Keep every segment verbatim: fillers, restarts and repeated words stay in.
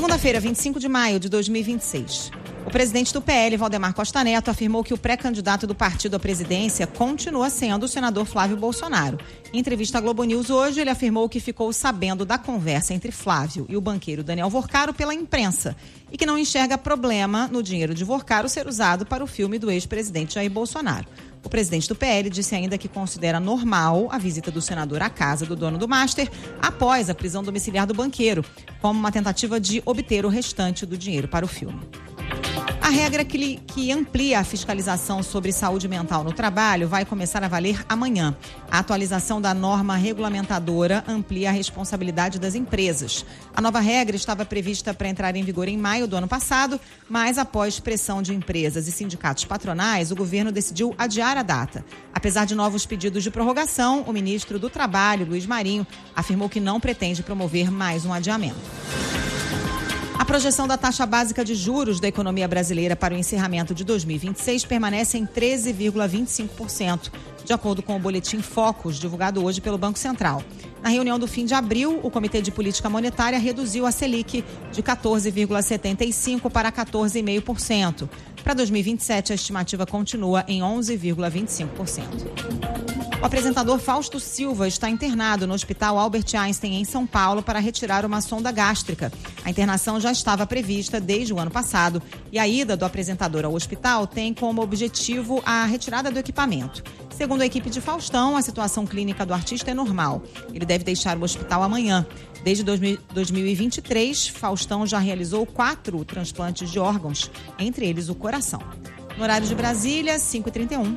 Segunda-feira, vinte e cinco de maio de dois mil e vinte e seis. O presidente do P L, Valdemar Costa Neto, afirmou que o pré-candidato do partido à presidência continua sendo o senador Flávio Bolsonaro. Em entrevista à Globo News hoje, ele afirmou que ficou sabendo da conversa entre Flávio e o banqueiro Daniel Vorcaro pela imprensa e que não enxerga problema no dinheiro de Vorcaro ser usado para o filme do ex-presidente Jair Bolsonaro. O presidente do P L disse ainda que considera normal a visita do senador à casa do dono do Master após a prisão domiciliar do banqueiro, como uma tentativa de obter o restante do dinheiro para o filme. A regra que, que amplia a fiscalização sobre saúde mental no trabalho vai começar a valer amanhã. A atualização da norma regulamentadora amplia a responsabilidade das empresas. A nova regra estava prevista para entrar em vigor em maio do ano passado, mas após pressão de empresas e sindicatos patronais, o governo decidiu adiar a data. Apesar de novos pedidos de prorrogação, o ministro do Trabalho, Luiz Marinho, afirmou que não pretende promover mais um adiamento. A projeção da taxa básica de juros da economia brasileira para o encerramento de dois mil e vinte e seis permanece em treze vírgula vinte e cinco por cento, de acordo com o boletim Focus, divulgado hoje pelo Banco Central. Na reunião do fim de abril, o Comitê de Política Monetária reduziu a Selic de quatorze vírgula setenta e cinco por cento para quatorze vírgula cinco por cento. Para dois mil e vinte e sete, a estimativa continua em onze vírgula vinte e cinco por cento. O apresentador Fausto Silva está internado no Hospital Albert Einstein, em São Paulo, para retirar uma sonda gástrica. A internação já estava prevista desde o ano passado e a ida do apresentador ao hospital tem como objetivo a retirada do equipamento. Segundo a equipe de Faustão, a situação clínica do artista é normal. Ele deve deixar o hospital amanhã. Desde dois mil e vinte e três, Faustão já realizou quatro transplantes de órgãos, entre eles o coração. No horário de Brasília, cinco e trinta e um.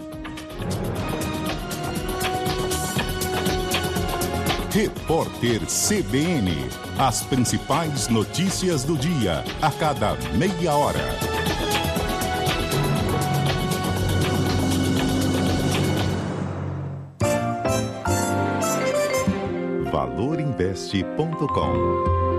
Repórter C B N. As principais notícias do dia, a cada meia hora. valor investe ponto com